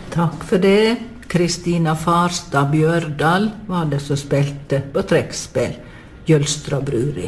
Takk for det. Kristina Farstad Bjørdal var det som spilte på trekkspill Jølstra Bruri.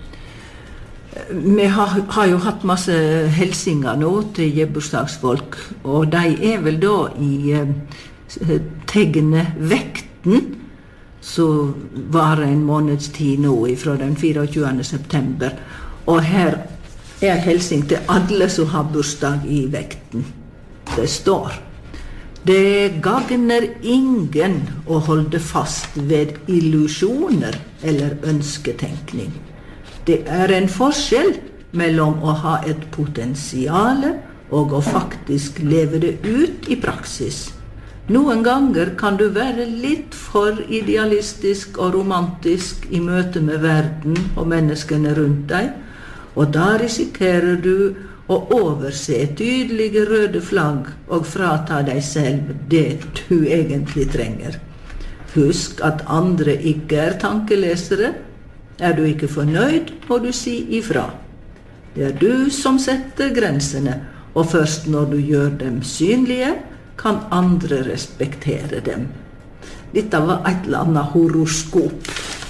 Vi har jo hatt masse helsinger nå til gebursdagsfolk, og de vel da i tegnet vekten, som var en måneds tid nå fra den 24. september. Og her helsing til alle som har bursdag i vekten. Det står: Det gagner ingen å holde fast ved illusjoner eller ønsketenkning. Det en forskjell mellom å ha et potensiale og å faktisk leve det ut i praksis. Noen ganger kan du være litt for idealistisk og romantisk i møte med verden og menneskene rundt deg, og da risikerer du å overse tydelige røde flagg og frata deg selv det du egentlig trenger. Husk at andre ikke tankelesere. Du ikke fornøyd, må du si ifra. Det du som setter grensene, og først når du gjør dem synlige, kan andre respektere dem. Dette var et eller annet horoskop.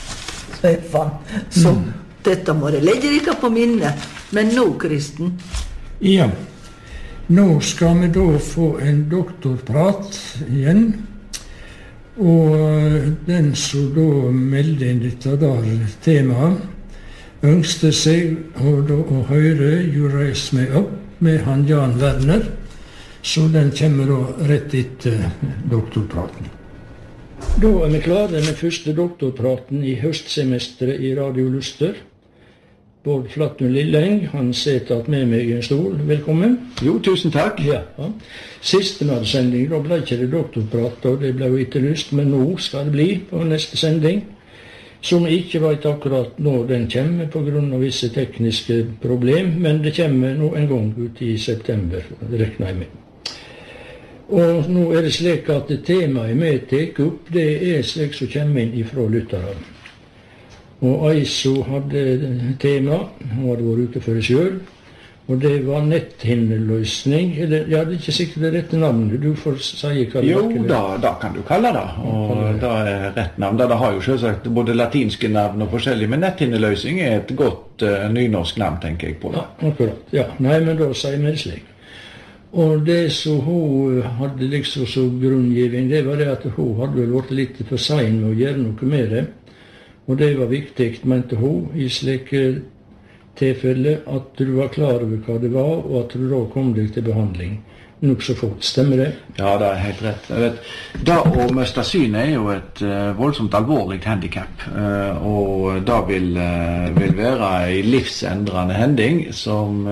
Så dette må jeg legge ikke på minnet. Men nå, Kristen? Ja, nå skal vi da få en doktorprat igjen. Og den som da meldte inn dette der temaet, ønskte seg å høre You Raise Me Up med han Jan Werner, så den kommer da rett etter doktorpraten. Da vi klare med første doktorpraten i høstsemesteret i Radio Luster. Bård Flattun Lilleng, han sitter med meg i en stol. Velkommen. Jo, tusen takk. Ja. Siste sending, da ble ikke det doktorprat, og det ble jo etterlyst, men nå skal det bli på neste sending, som jeg ikke vet akkurat når den kommer på grunn av visse tekniske problem, men det kommer nå en gang ut i september, det regner jeg med. Og nå det slik at temaet vi tar opp, det slik som kommer inn ifra lytterne. Og Aiso hadde tema, hun hadde vært ute for det selv, og det var netthinneløsning. Ja, det ikke sikkert det rette navnet, du får si hva det var. Jo, da kan du kalle det, og det rett navn. Det har jo selvsagt både latinske navn og forskjellige, men netthinneløsning et godt nynorsk navn, tenker jeg på det. Ja, akkurat. Ja, nei, men da sier vi det slik. Og det som hun hadde liksom som grunngiving, det var det at hun hadde vel vært litt for sein med å gjøre noe med det. Og det var viktig, mente hun, i slike tilfelle at du var klar over hva det var, og at du da kom deg til behandling. Nok så fort, stemmer det? Ja, det helt rett. Da å miste synet jo et voldsomt alvorlig handicap, og da vil være en livsendrende hending som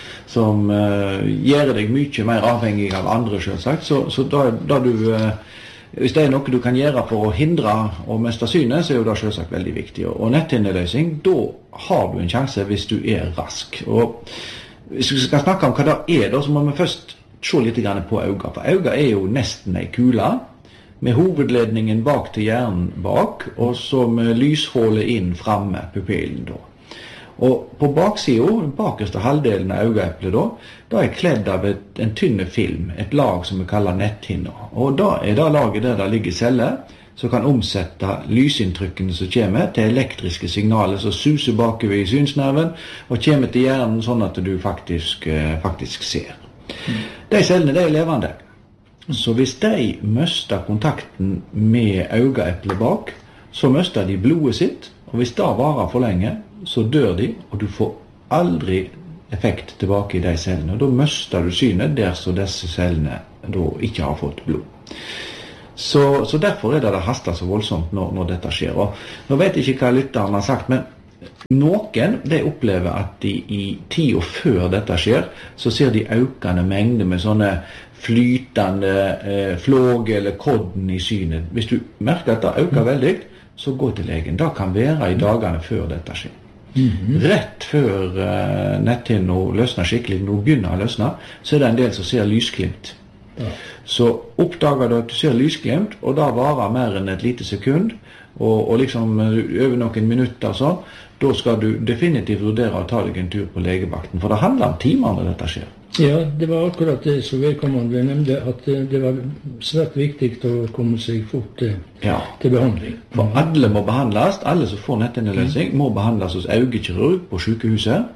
gjør deg mye mer avhengig av andre, selvsagt. Så da du... Hvis det noe du kan gjøre for å hindre å miste synet, så jo det selvsagt veldig viktig. Og netthinneløsning, da har du en sjanse hvis du rask. Og hvis vi skal snakke om hva det da, så må vi først se litt på øynene. For øynene jo nesten en kule, med hovedledningen bak til hjernen bak, og så med lyshålet inn fremme, pupillen da. Og på baksiden, den bakerste halvdelen av øyeeplet da kledd av en tynne film, et lag som vi kaller netthinner. Og da det laget der det ligger celler, som kan omsette lysinntrykkene som kommer til elektriske signaler som suser bakover i synsnerven, og kommer til hjernen sånn at du faktisk ser. De cellene levende. Så hvis de mister kontakten med øyeeplet bak, så mister de blodet sitt, og hvis det varer for lenge, så dør de, og du får aldri effekt tilbake i de cellene. Og da mister du synet der så disse cellene da ikke har fått blod. Så derfor det haster så voldsomt når dette skjer. Og nå vet jeg ikke hva lytteren har sagt, men noen opplever at de i tiden før dette skjer, så ser de økende mengder med sånne flytende flåg eller kodden i synet. Hvis du merker at det øker veldig, så gå til legen. Det kan være i dagene før dette skjer. Rett før netthinna løsner skikkelig, når hun begynner å løsne, så det en del som ser lysglimt. Ja. Så oppdager du at du ser lysglimt, og da varer mer enn et lite sekund, og liksom over noen minutter da skal du definitivt vurdere å ta deg en tur på legevakten, for det handler om timer når dette skjer. Ja, det var akkurat det som vedkommende nevnte, at det var svært viktig å komme seg fort til behandling. For alle må behandles, alle som får netthinneløsning må behandles hos øyekirurg på sykehuset.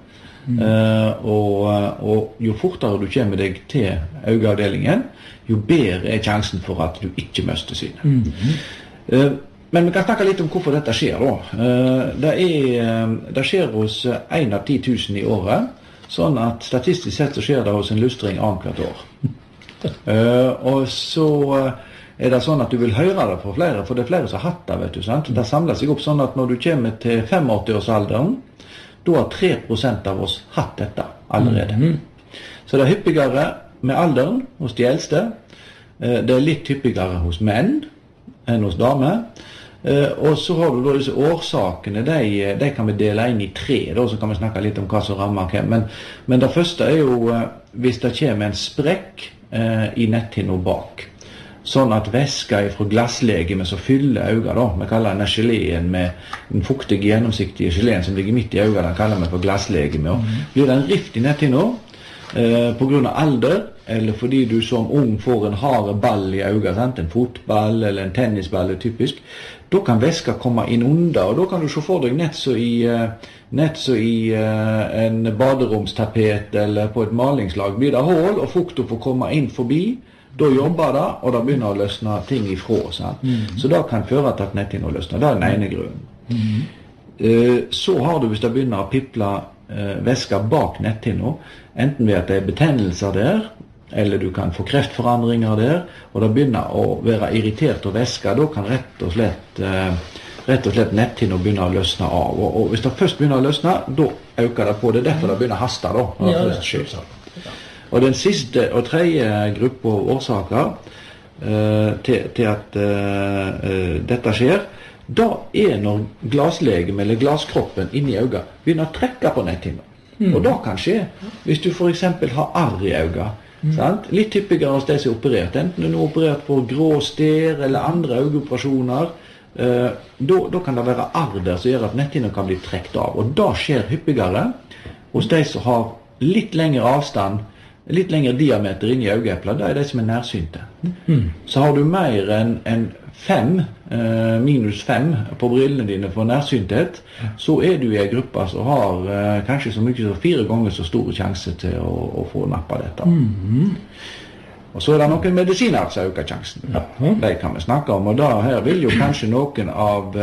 Og jo fortere du kommer deg til øyeavdelingen, jo bedre er sjansen for at du ikke mister synet. Men vi kan snakke litt om hvorfor dette skjer da. Det skjer hos 1 av 10 000 i året, sånn at statistisk sett så skjer det hos en lustring annethvert år. Og så er det sånn at du vil høre det fra flere, for det er flere som har hatt det, vet du, sant? Det samler seg opp sånn at når du kommer til 85-årsalderen, da har 3% av oss hatt dette allerede. Så det er hyppigere med alderen hos de eldste. Det er litt hyppigere hos menn enn hos damer. Og så har du da disse årsakene, de kan vi dele inn i 3, da, så kan vi snakke litt om hva som rammer hvem. Men det første er jo hvis det kommer en sprekk i netthinna bak. Sånn at væska fra glasslegeme som fyller øynene, da, vi kaller denne geleen med den fuktige, gjennomsiktige geleen som ligger midt i øynene, den kaller vi for glasslegeme. Blir det en rift i netthinna på grunn av alder, eller fordi du som ung får en hard ball i øynene, en fotball eller en tennisball er typisk, da kan væska komme inn under, og da kan du se for deg nett så i en baderomstapet eller på et malingslag blir det hål, og fukten får komme inn forbi. Da jobber det, og da begynner å løsne ting ifra. Så det kan føre til at netthinna løsner. Det er den ene grunnen. Så har du, hvis det begynner å piple væska bak netthinna, enten ved at det er betennelser der, eller du kan få kreftforandringer der, og det begynner å være irritert og væske, da kan rett og slett netthinna begynne å løsne av. Og hvis det først begynner å løsne, da øker det på. Det er derfor det begynner å haste da. Ja, det skjer. Og den siste og tredje gruppe av årsaker til at dette skjer, da er når glaslegeme eller glaskroppen inni øynene begynner å trekke på netthinna. Og da kan skje hvis du for eksempel har arr i øynene. Litt typigere hos de som er operert, enten du er operert for grå stær eller andre øyeoperasjoner, da kan det være arr der som gjør at netthinna kan bli trekt av. Og da skjer hyppigere hos de som har litt lengre avstand, litt lengre diameter inn i øyeeplet, det er de som er nærsynte. Så har du mer enn 5, minus 5 på brillene dine for nærsynthet, så er du i en gruppe som har kanskje så mye som 4 ganger så store sjanse til å få nappa dette. Og så er det noen medisiner som øker sjansen. De kan vi snakke om, og da her vil jo kanskje noen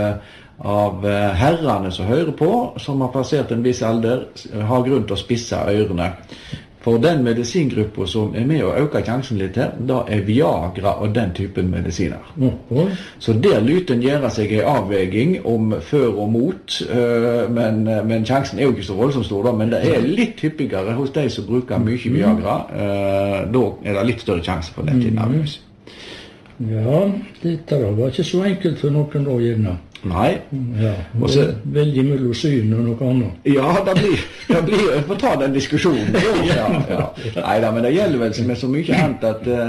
av herrene som hører på, som har passert en viss alder, ha grunn til å spisse ørene. For den medisingruppen som er med å øke sjansen litt her, da er Viagra og den typen medisiner. Så der lyten gjør seg en avveging om før og mot, men sjansen er jo ikke så voldsomt stor da, men det er litt hyppigere hos de som bruker mye Viagra, da er det litt større sjanse for netthinnavløs. Ja, dette var ikke så enkelt for noen da, gjerne. Nei. Ja, veldig mellom syn og noe annet. Ja, det blir jeg får ta den diskusjonen. Ja. Neida, men det gjelder vel som er så mye annet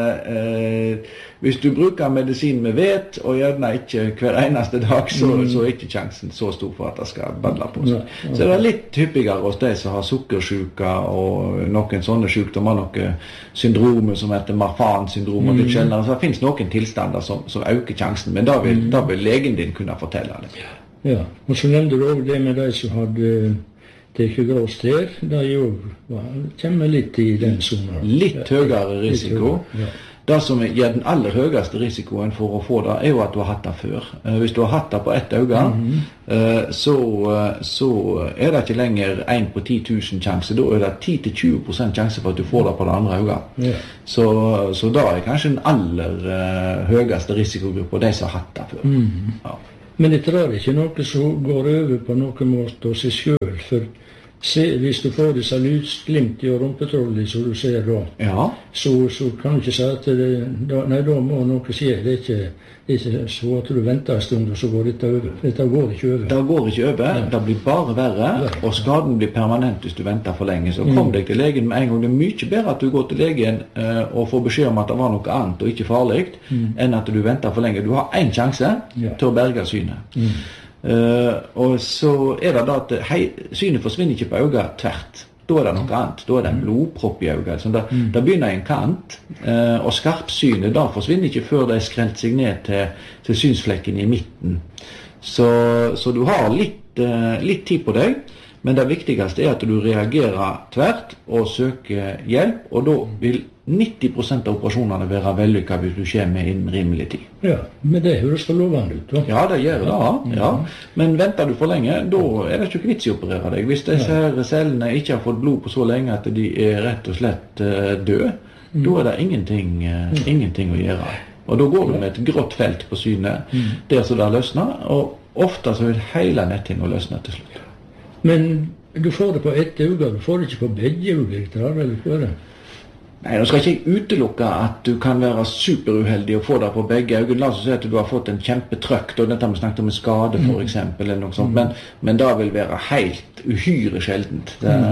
at hvis du bruker medisin med vet, og gjerne ikke hver eneste dag, så er ikke sjansen så stor for at det skal badle på seg. Så det er litt hyppigere hos de som har sukkersyke og noen sånne sykdommer, noen syndromer som heter Marfan-syndrom og litt sjeldnere. Så det finnes noen tilstander som øker sjansen, men da vil legen din kunne fortelle det. Ja, og så nevnte du også det med de som hadde tekket grå stær, det jo kommer litt i den sonen. Litt høyere risiko. Det som gir den aller høyeste risikoen for å få det, er jo at du har hatt det før. Hvis du har hatt det på ett øye, så er det ikke lenger 1 på 10 000 sjanse. Da er det 10-20% sjanse for at du får det på det andre øyet. Så da er kanskje den aller høyeste risikogruppen de som har hatt det før. Ja. Men det er ikke noe som går over på noen måte av seg selv, for hvis du får disse lysglimt i rumpetrollet som du ser da, så kan du ikke si at da må noe skje. Det er ikke så at du venter en stund, og så går dette over. Dette går ikke over. Det går ikke over. Det blir bare verre, og skaden blir permanent hvis du venter for lenge. Så kom deg til legen med en gang. Det er mye bedre at du går til legen og får beskjed om at det var noe annet og ikke farlig, enn at du venter for lenge. Du har en sjanse til å berge synet. Og så er det da at synet forsvinner ikke på øyet tvert. da det noe annet. Da det en blodpropp i øyet. Så da begynner en kant, og skarpsynet da forsvinner ikke før det skrelt seg ned til synsflekken i midten. Så du har litt tid på deg, men det viktigste at du reagerer tvert og søker hjelp, og da vil 90% av operasjonene være vellykket hvis du kommer innen rimelig tid. Ja, men det høres for lovende ut, da. Ja, det gjør det, ja. Men venter du for lenge, da det ikke vits i å operere deg. Hvis disse her cellene ikke har fått blod på så lenge at de rett og slett døde, da det ingenting å gjøre. Og da går du med et grått felt på synet, der så det løsner, og ofte så vil hele netthinna løsne til slutt. Men du får det på ett øye, du får det ikke på begge øyne, eller hva det? Nei, nå skal ikke jeg utelukke at du kan være superuheldig og få det på begge øyne. La oss si at du har fått en kjempetrøkk, og dette vi snakket om en skade for eksempel, eller noe sånt, men det vil være helt uhyre sjeldent.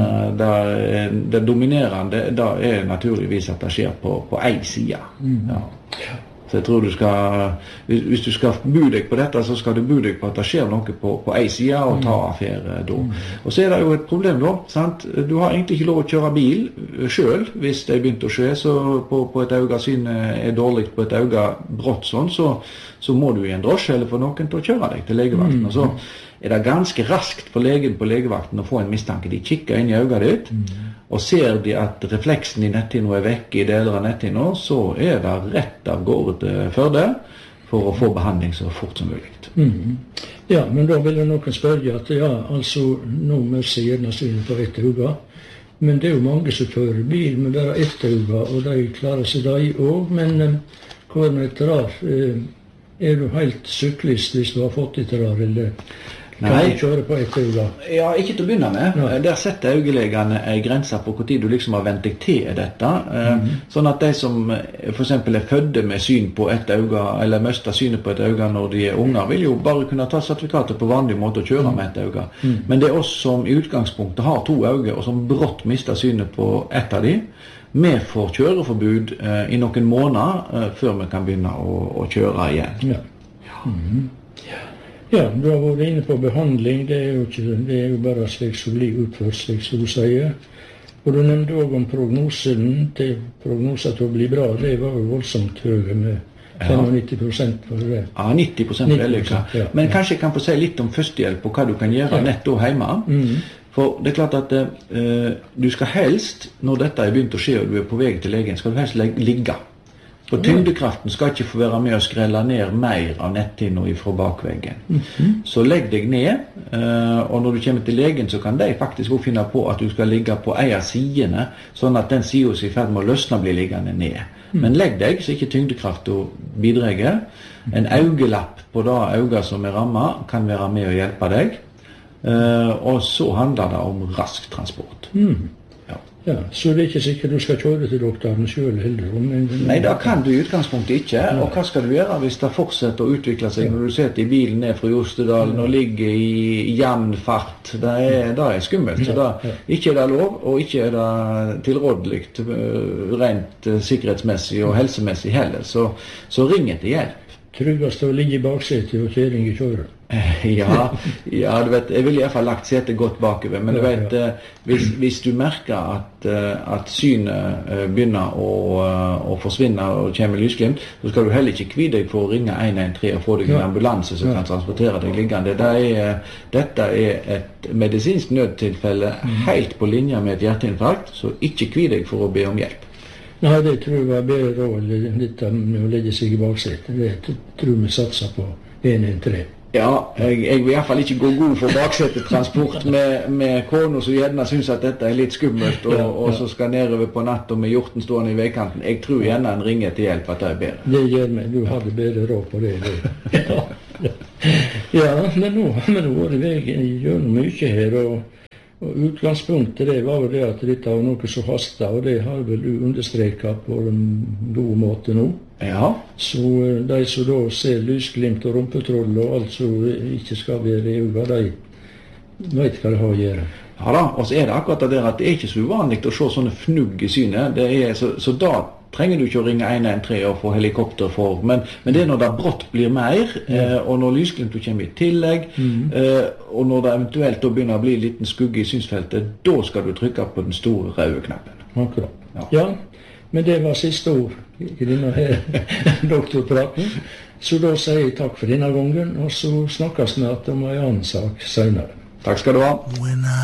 Det dominerende, det naturligvis at det skjer på en side. Ja. Så jeg tror hvis du skal bo deg på dette, så skal du bo deg på at det skjer noe på en side og ta affære da. Og så det jo et problem da, sant? Du har egentlig ikke lov å kjøre bil selv hvis det begynt å skje, så på et øye synet dårlig på et øye brått sånn, så må du i en drosje eller få noen til å kjøre deg til legevakten. Og så det ganske raskt for legen på legevakten å få en mistanke. De kikker inn i øyet ditt, og ser de at refleksen i netthinna vekk i deler av netthinna, så det rett av gårde til Førde for å få behandling så fort som mulig. Ja, men da vil noen spørre at altså, nå møter jeg gjerne synet på ett øye, men det jo mange som kjører bil med bare ett øye, og de klarer seg da også, men hva med et rar? Du helt syklist hvis du har fått et rar, eller kan du kjøre på ett øye? Ja, ikke til å begynne med. Der setter øyelegene en grense på hvor tid du liksom har vent deg til dette. Sånn at de som for eksempel fødde med syn på ett øye, eller mister synet på ett øye når de unger, vil jo bare kunne ta sertifikatet på vanlig måte og kjøre med ett øye. Men det oss som i utgangspunktet har to øyne, og som brått mister synet på ett av de, vi får kjøreforbud i noen måneder før vi kan begynne å kjøre igjen. Ja, du har vært inne på behandling, det jo bare slik som blir utført, slik som du sier. Og du nevnte også om prognosen til å bli bra, det var jo voldsomt høye med 95% for det. Ja, 90% vellykket. Men kanskje jeg kan få si litt om førstehjelp og hva du kan gjøre nett da hjemme. For det klart at du skal helst, når dette begynt å skje og du på vei til legen, skal du helst ligge. For tyngdekraften skal ikke få være med å skrelle ned mer av netthinna fra bakveggen. Så legg deg ned, og når du kommer til legen så kan de faktisk også finne på at du skal ligge på en av sidene, sånn at den siden som i ferd med å løsne blir liggende ned. Men legg deg så ikke tyngdekraften bidrar. En øyelapp på det øyet som rammet kan være med å hjelpe deg, og så handler det om rask transport. Ja, så det ikke sikkert du skal kjøre til doktoren selv heller? Nei, det kan du i utgangspunktet ikke. Og hva skal du gjøre hvis det fortsetter å utvikle seg når du sitter i bilen ned fra Jostedalen og ligger i jevn fart? Det skummelt. Så det ikke det lov, og ikke det tilrådelig rent sikkerhetsmessig og helsemessig heller. Så ring etter hjelp. Tryggest å ligge i baksetet og kjøring i kjøret? Ja, du vet, jeg vil i hvert fall lagt setet godt bakover, men du vet, hvis du merker at synet begynner å forsvinne og kommer lysglimt, så skal du heller ikke kvide deg for å ringe 113 og få deg en ambulanse som kan transportere deg liggende. Dette et medisinsk nødtilfelle helt på linje med et hjerteinfarkt, så ikke kvide deg for å be om hjelp. Nei, det tror jeg var bedre råd, dette med å legge seg i baksetet. Det tror vi satser på 113. Ja, jeg vil i hvert fall ikke gå god for baksetetransport med kona som gjerne synes at dette litt skummelt, og så skal nedover på natt og med hjorten stående i veikanten. Jeg tror gjerne en ringer til hjelp at det bedre. Det gjør meg, du hadde bedre råd på det. Ja, men nå har vi vært i veien gjennom mye her, og utgangspunktet det var jo det at dette var noe som hastet, og det har vel du understreket på en god måte nå. Ja. Så de som da ser lysglimt og rumpetroll og alt som ikke skal være i øynene, de vet hva det har å gjøre. Ja da, og så det akkurat det der at det ikke så uvanlig å se sånne fnugg i synet. Så da trenger du ikke å ringe 113 og få helikopter for, men det når det brått blir mer, og når lysglimtet kommer i tillegg, og når det eventuelt da begynner å bli en liten skugge i synsfeltet, da skal du trykke på den store røde knappen. Akkurat. Ja, men det var siste ord i denne doktorpraten. Så da sier jeg takk for denne gangen, og så snakkes snart om en annen sak senere. Takk skal du ha.